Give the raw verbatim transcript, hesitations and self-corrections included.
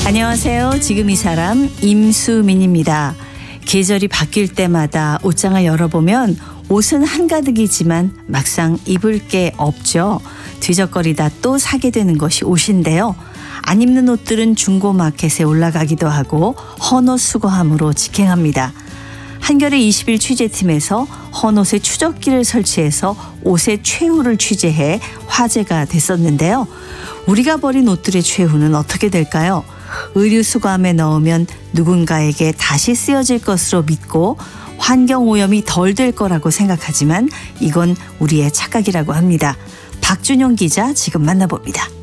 안녕하세요. 지금 이 사람 임수민입니다. 계절이 바뀔 때마다 옷장을 열어보면 옷은 한가득이지만 막상 입을 게 없죠. 뒤적거리다 또 사게 되는 것이 옷인데요. 안 입는 옷들은 중고마켓에 올라가기도 하고 헌옷 수거함으로 직행합니다. 한겨레 이십 일 취재팀에서 헌옷의 추적기를 설치해서 옷의 최후를 취재해 화제가 됐었는데요. 우리가 버린 옷들의 최후는 어떻게 될까요? 의류 수거함에 넣으면 누군가에게 다시 쓰여질 것으로 믿고 환경오염이 덜 될 거라고 생각하지만 이건 우리의 착각이라고 합니다. 박준용 기자 지금 만나봅니다.